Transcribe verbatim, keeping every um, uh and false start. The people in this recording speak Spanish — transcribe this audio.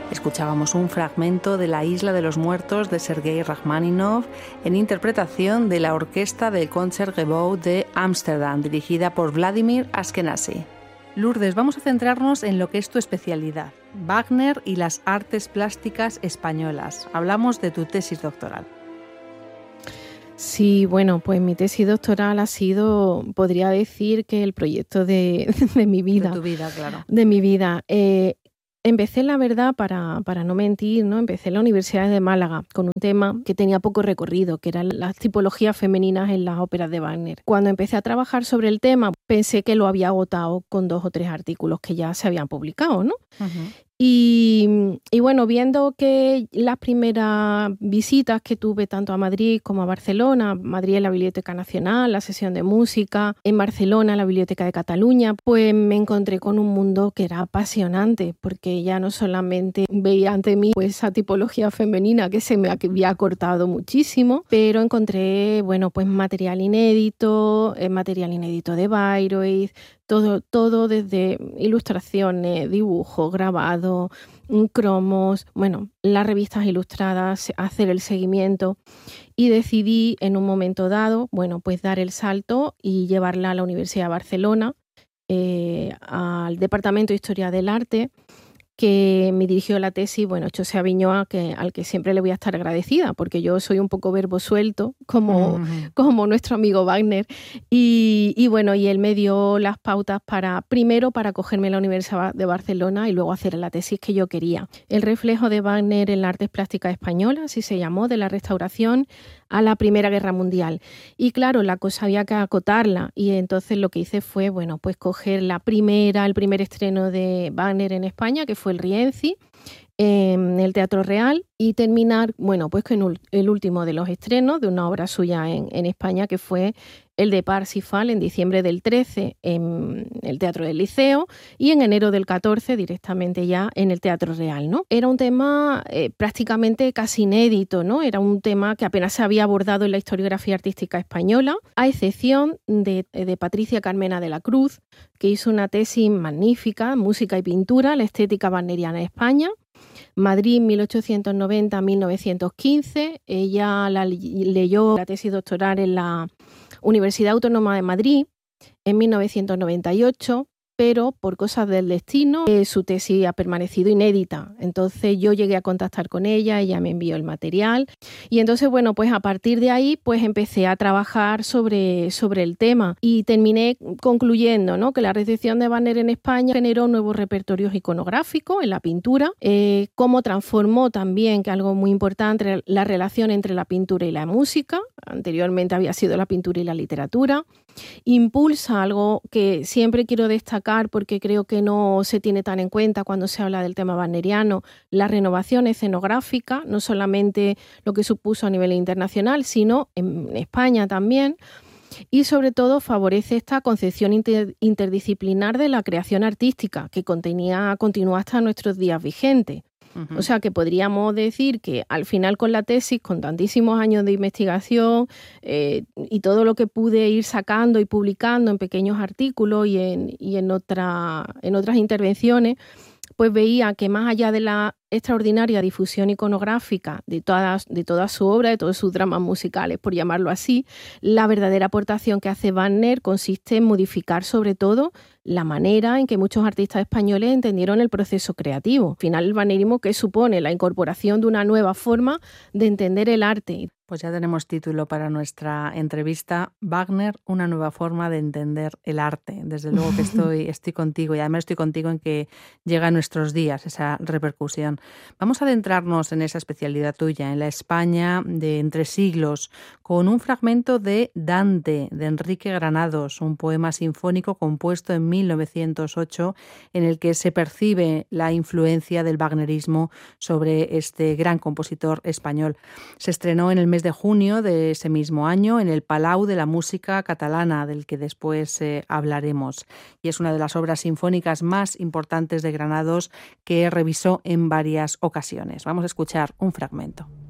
Escuchábamos un fragmento de La Isla de los Muertos de Sergei Rachmaninoff en interpretación de la orquesta del Concertgebouw de Ámsterdam, dirigida por Vladimir Ashkenazy. Lourdes, vamos a centrarnos en lo que es tu especialidad, Wagner y las artes plásticas españolas. Hablamos de tu tesis doctoral. Sí, bueno, pues mi tesis doctoral ha sido, podría decir que el proyecto de, de mi vida. De tu vida, claro. De mi vida. Eh, empecé, la verdad, para, para no mentir, ¿no? Empecé en la Universidad de Málaga con un tema que tenía poco recorrido, que eran las tipologías femeninas en las óperas de Wagner. Cuando empecé a trabajar sobre el tema, pensé que lo había agotado con dos o tres artículos que ya se habían publicado, ¿no? Uh-huh. Y, y bueno, viendo que las primeras visitas que tuve tanto a Madrid como a Barcelona, Madrid en la Biblioteca Nacional, la sesión de música, en Barcelona la Biblioteca de Cataluña, pues me encontré con un mundo que era apasionante, porque ya no solamente veía ante mí pues, esa tipología femenina que se me había cortado muchísimo, pero encontré, bueno, pues material inédito, material inédito de Bayreuth, Todo, todo desde ilustraciones, dibujos, grabados, cromos, bueno, las revistas ilustradas, hacer el seguimiento, y decidí en un momento dado, bueno, pues dar el salto y llevarla a la Universidad de Barcelona, eh, al Departamento de Historia del Arte, que me dirigió la tesis, bueno, José Aviñoa, que, al que siempre le voy a estar agradecida, porque yo soy un poco verbo suelto, como, uh-huh. como nuestro amigo Wagner, y, y bueno, y él me dio las pautas para, primero para acogerme en la Universidad de Barcelona y luego hacer la tesis que yo quería. El reflejo de Wagner en las artes plásticas españolas, así se llamó, de la Restauración a la Primera Guerra Mundial. Y claro, la cosa había que acotarla, y entonces lo que hice fue, bueno, pues coger la primera, el primer estreno de Wagner en España, que fue el Rienzi, en el Teatro Real, y terminar, bueno, pues con el último de los estrenos de una obra suya en, en España, que fue el de Parsifal, en diciembre del trece en el Teatro del Liceo, y en enero del catorce directamente ya en el Teatro Real, ¿no? Era un tema eh, prácticamente casi inédito, ¿no? Era un tema que apenas se había abordado en la historiografía artística española, a excepción de, de Patricia Carmena de la Cruz, que hizo una tesis magnífica, Música y Pintura, la estética wagneriana en España, Madrid, mil ochocientos noventa a mil novecientos quince. Ella la, leyó la tesis doctoral en la Universidad Autónoma de Madrid en mil novecientos noventa y ocho, pero por cosas del destino eh, su tesis ha permanecido inédita. Entonces yo llegué a contactar con ella, ella me envió el material, y entonces, bueno, pues a partir de ahí pues empecé a trabajar sobre, sobre el tema, y terminé concluyendo, ¿no?, que la recepción de Wagner en España generó nuevos repertorios iconográficos en la pintura, eh, cómo transformó también, que algo muy importante, la relación entre la pintura y la música. Anteriormente había sido la pintura y la literatura. Impulsa algo que siempre quiero destacar, porque creo que no se tiene tan en cuenta cuando se habla del tema wagneriano, la renovación escenográfica, no solamente lo que supuso a nivel internacional, sino en España también, y sobre todo favorece esta concepción inter- interdisciplinar de la creación artística, que contenía, continúa hasta nuestros días vigente. O sea que podríamos decir que al final, con la tesis, con tantísimos años de investigación eh, y todo lo que pude ir sacando y publicando en pequeños artículos y en, y en, otra, en otras intervenciones, pues veía que más allá de la extraordinaria difusión iconográfica de, todas, de toda su obra, de todos sus dramas musicales, por llamarlo así, la verdadera aportación que hace Wagner consiste en modificar sobre todo la manera en que muchos artistas españoles entendieron el proceso creativo. Al final, el wagnerismo, que supone la incorporación de una nueva forma de entender el arte. Pues ya tenemos título para nuestra entrevista: Wagner, una nueva forma de entender el arte. Desde luego que estoy, estoy contigo, y además estoy contigo en que llega a nuestros días esa repercusión. Vamos a adentrarnos en esa especialidad tuya, en la España de entre siglos, con un fragmento de Dante, de Enrique Granados, un poema sinfónico compuesto en mil novecientos ocho, en el que se percibe la influencia del wagnerismo sobre este gran compositor español. Se estrenó en el mes de junio de ese mismo año en el Palau de la Música Catalana, del que después eh, hablaremos. Y es una de las obras sinfónicas más importantes de Granados, que revisó en varias ocasiones. Vamos a escuchar un fragmento.